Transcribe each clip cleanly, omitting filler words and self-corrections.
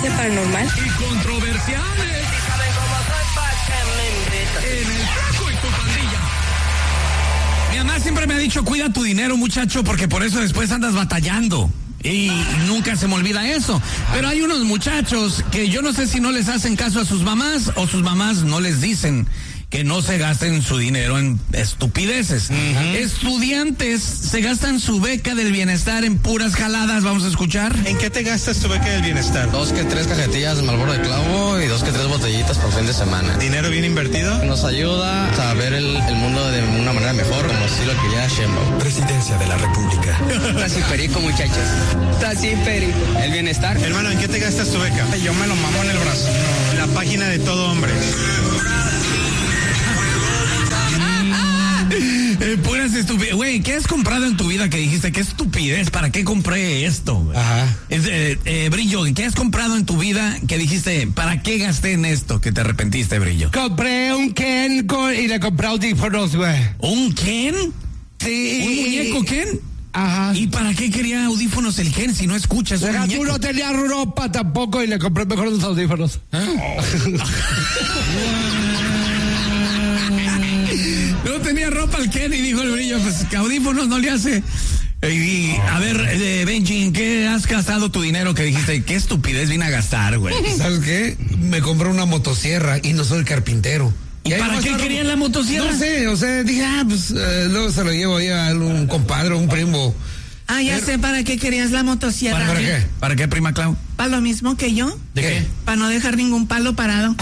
de Paranormal y controversiales. En el Flaco y tu pandilla. Mi mamá siempre me ha dicho, cuida tu dinero, muchacho, porque por eso después andas batallando. Y nunca se me olvida eso. Pero hay unos muchachos que yo no sé si no les hacen caso a sus mamás o sus mamás no les dicen que no se gasten su dinero en estupideces. Estudiantes se gastan su beca del bienestar en puras jaladas. Vamos a escuchar. ¿En qué te gastas tu beca del bienestar? 2 que 3 cajetillas de Marlboro de clavo y 2 que 3 botellitas por fin de semana. ¿Dinero bien invertido? Nos ayuda a ver el mundo de una manera mejor, como así lo quería Sheinbaum. Presidencia de la República. Está perico, muchachos. Está perico. El bienestar. Hermano, ¿en qué te gastas tu beca? Yo me lo mamo en el brazo. La página de Todo Hombre. Puras estupidez. Güey, ¿qué has comprado en tu vida que dijiste? ¿Qué estupidez? ¿Para qué compré esto? Ajá. Brillo, ¿qué has comprado en tu vida que dijiste, ¿para qué gasté en esto? Que te arrepentiste, Brillo. Compré un Ken y le compré audífonos, güey. ¿Un Ken? Sí. ¿Un muñeco Ken? Ajá. ¿Y para qué quería audífonos el Ken si no escuchas un Pero muñeco? tú no tenías ropa tampoco y le compré mejor los audífonos. No tenía ropa el Ken y dijo el Brillo, pues que audífonos no le hace. Y a ver, Benji, ¿en qué has gastado tu dinero que dijiste? ¿Qué estupidez vine a gastar, güey? ¿Sabes qué? Me compré una motosierra y no soy carpintero. ¿Y para qué querían la motosierra? No sé, o sea, dije, luego se lo llevo ahí a un compadre, un primo. Ah, ya sé para qué querías la motosierra. ¿Para qué? ¿Para qué, prima Clau? Para lo mismo que yo. ¿De qué? Para no dejar ningún palo parado.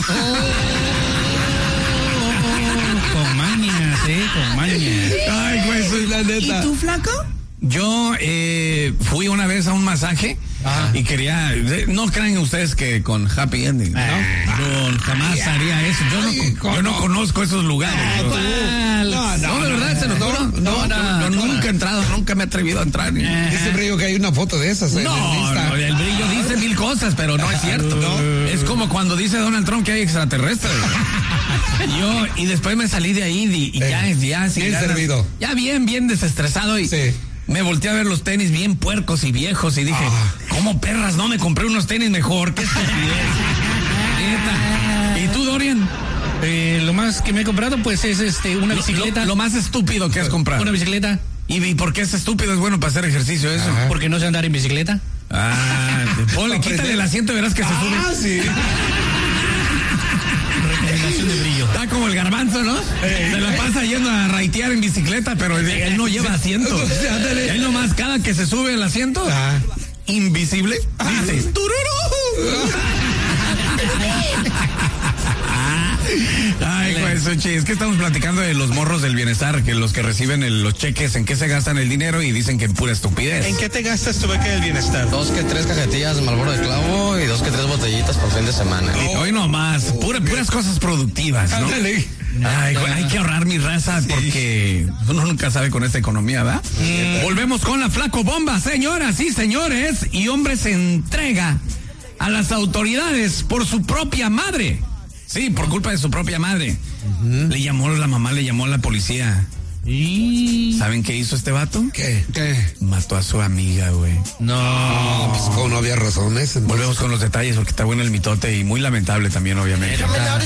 Con mañas, con mañas. Ay, güey, soy la neta. ¿Y tú, flaco? Yo fui una vez a un masaje. Ajá. Y quería, no crean ustedes que con happy ending, ¿no? Yo jamás haría eso. Yo no conozco esos lugares. No, de verdad, se lo juro. No, nunca he entrado, nunca me he atrevido a entrar. Dice Brillo que hay una foto de esas. No, el Brillo dice mil cosas, pero no es cierto. Es como cuando dice Donald Trump que hay extraterrestres. Y después me salí de ahí y ya bien servido. Ya bien desestresado y... Sí. Me volteé a ver los tenis bien puercos y viejos y dije, ¿cómo perras no me compré unos tenis mejor? ¡Qué estupidez! ¿Y tú, Dorian? Lo más que me he comprado pues es una bicicleta. Lo más estúpido que has comprado. Una bicicleta. ¿Y por qué es estúpido? Es bueno para hacer ejercicio eso. Porque no sé andar en bicicleta. Quítale el asiento y verás que se sube. Sí. Recomendación de Brillo. Está como el Garbanzo, ¿no? Se la pasa yendo a raitear en bicicleta, pero él no lleva asiento. Él nomás, cada que se sube el asiento, invisible, dice, ¡tururú! Ay, pues, es que estamos platicando de los morros del bienestar, que los que reciben los cheques, en qué se gastan el dinero y dicen que en pura estupidez. ¿En qué te gastas tu beca del bienestar? 2 que 3 cajetillas de Marlboro de clavo y 2 que 3 botellitas por fin de semana. Hoy nomás, puras cosas productivas, ¿no? Ay, hay que ahorrar mi raza porque uno nunca sabe con esta economía, ¿verdad? Volvemos con la Flaco Bomba, señoras y señores, y hombre se entrega a las autoridades por su propia madre. Sí, por culpa de su propia madre. La mamá le llamó a la policía. ¿Y saben qué hizo este vato? ¿Qué? Mató a su amiga, güey. No, pues como no había razones. Volvemos con los detalles porque está bueno el mitote y muy lamentable también, obviamente.